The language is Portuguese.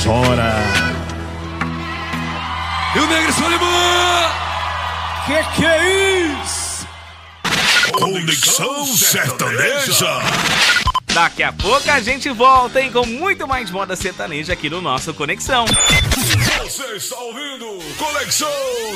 Chora. E o Negro Solimã! Que é isso? Conexão Sertaneja. Daqui a pouco a gente volta, hein, com muito mais moda sertaneja aqui no nosso Conexão. Você está ouvindo Conexão